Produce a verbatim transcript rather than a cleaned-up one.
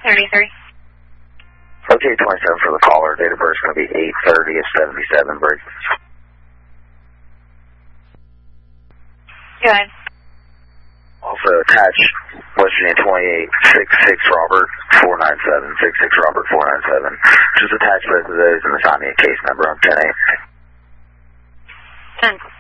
thirty-three. Okay, twenty-seven for the caller. Date of birth is going to be eight thirty of seventy-seven. Break. Go ahead. Also attached, West Virginia twenty-eight, six six Robert, four nine seven, six six Robert, four nine seven. Just attach both of those and assign me a case number on ten eight. ten.